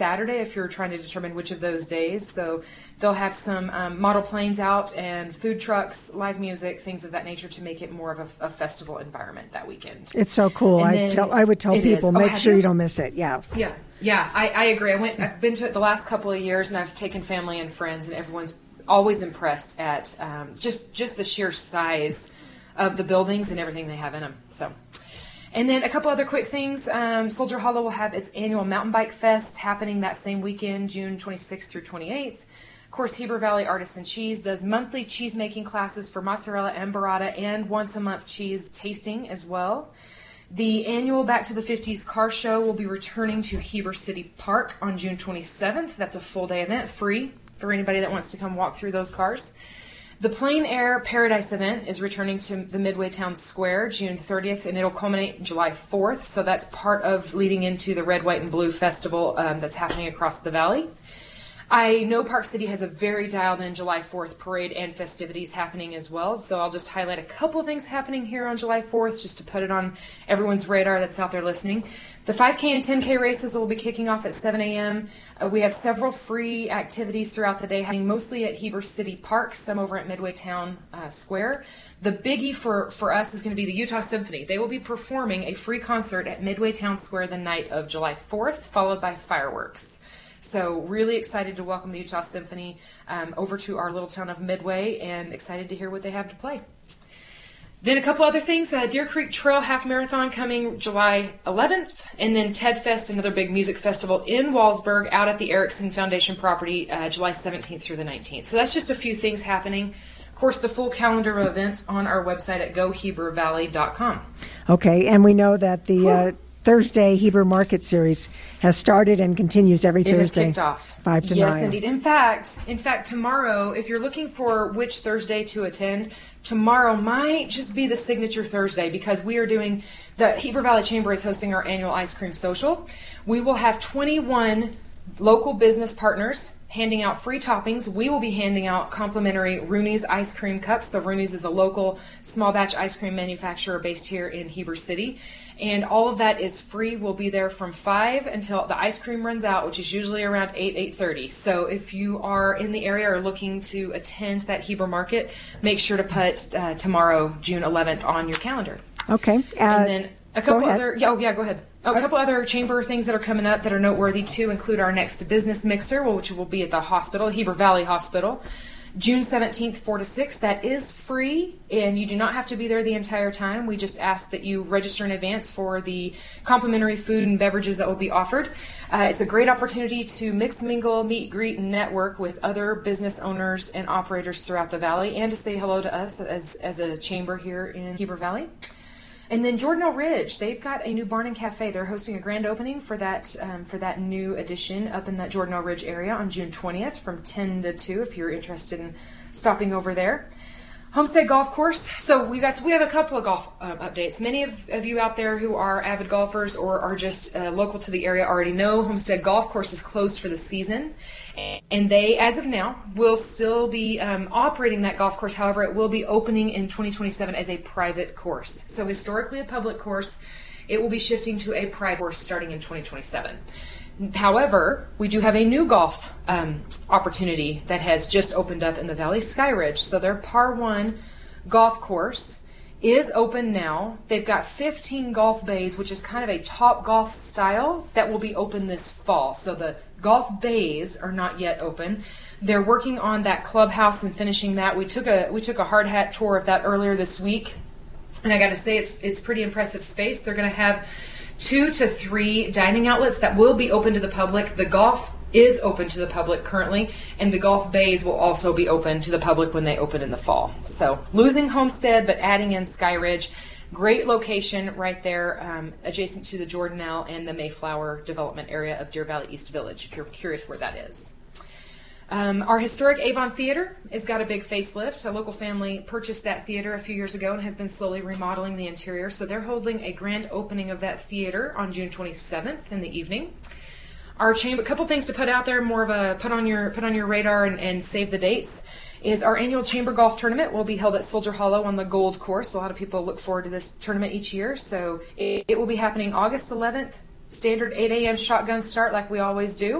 Saturday if you're trying to determine which of those days. So they'll have some model planes out and food trucks, live music, things of that nature to make it more of a festival environment that weekend. It's so cool. I would tell people, make sure you don't miss it. Yeah. Yeah, I agree. I've been to it the last couple of years, and I've taken family and friends, and everyone's always impressed at just the sheer size of the buildings and everything they have in them. So, and then a couple other quick things. Soldier Hollow will have its annual Mountain Bike Fest happening that same weekend, June 26th through 28th. Of course, Heber Valley Artisan Cheese does monthly cheese making classes for mozzarella and burrata, and once a month cheese tasting as well. The annual Back to the 50s car show will be returning to Heber City Park on June 27th. That's a full day event, free for anybody that wants to come walk through those cars. The Plein Air Paradise event is returning to the Midway Town Square June 30th, and it'll culminate July 4th. So that's part of leading into the Red, White, and Blue Festival that's happening across the valley. I know Park City has a very dialed-in July 4th parade and festivities happening as well, so I'll just highlight a couple of things happening here on July 4th just to put it on everyone's radar that's out there listening. The 5K and 10K races will be kicking off at 7 a.m. We have several free activities throughout the day happening mostly at Heber City Park, some over at Midway Town Square. The biggie for us is going to be the Utah Symphony. They will be performing a free concert at Midway Town Square the night of July 4th, followed by fireworks. So really excited to welcome the Utah Symphony over to our little town of Midway, and excited to hear what they have to play. Then a couple other things. Deer Creek Trail Half Marathon coming July 11th, and then Ted Fest, another big music festival in Walsburg out at the Erickson Foundation property July 17th through the 19th. So that's just a few things happening. Of course, the full calendar of events on our website at gohebervalley.com. Okay, and we know that the Thursday Heber Market Series has started and continues every Thursday. It has kicked off. 5 to 9. Yes, indeed. In fact, tomorrow, if you're looking for which Thursday to attend, tomorrow might just be the signature Thursday because we are doing, the Heber Valley Chamber is hosting our annual ice cream social. We will have 21 local business partners handing out free toppings. We will be handing out complimentary Rooney's ice cream cups. So Rooney's is a local small batch ice cream manufacturer based here in Heber City. And all of that is free. We'll be there from 5 until the ice cream runs out, which is usually around 8:30. So if you are in the area or looking to attend that Heber Market, make sure to put tomorrow, June 11th, on your calendar. Okay. And then a couple other, go ahead. A couple other chamber things that are coming up that are noteworthy too include our next business mixer, which will be at the hospital, Heber Valley Hospital, June 17th, 4 to 6. That is free, and you do not have to be there the entire time. We just ask that you register in advance for the complimentary food and beverages that will be offered. It's a great opportunity to mix, mingle, meet, greet, and network with other business owners and operators throughout the valley, and to say hello to us as a chamber here in Heber Valley. And then Jordanelle Ridge, they've got a new barn and cafe. They're hosting a grand opening for that new addition up in that Jordanelle Ridge area on June 20th from 10 to 2 if you're interested in stopping over there. Homestead Golf Course. So we have a couple of golf updates. Many of you out there who are avid golfers or are just local to the area already know Homestead Golf Course is closed for the season. And they, as of now, will still be operating that golf course. However, it will be opening in 2027 as a private course. So historically a public course, it will be shifting to a private course starting in 2027. However, we do have a new golf opportunity that has just opened up in the Valley Sky Ridge. So their Par 1 golf course is open now. They've got 15 golf bays, which is kind of a top golf style that will be open this fall. So the golf bays are not yet open. They're working on that clubhouse and finishing that. We took a hard hat tour of that earlier this week, and I got to say it's pretty impressive space. They're going to have 2 to 3 dining outlets that will be open to the public. The golf is open to the public currently, and the golf bays will also be open to the public when they open in the fall. So losing Homestead, but adding in Sky Ridge. Great location right there, adjacent to the Jordanelle and the Mayflower development area of Deer Valley East Village, if you're curious where that is. Our historic Avon Theater has got a big facelift. A local family purchased that theater a few years ago and has been slowly remodeling the interior. So they're holding a grand opening of that theater on June 27th in the evening. Our chamber, a couple things to put out there, more of a put on your radar and save the dates, is our annual chamber golf tournament will be held at Soldier Hollow on the Gold Course. A lot of people look forward to this tournament each year. So it will be happening August 11th, standard 8 a.m. shotgun start like we always do.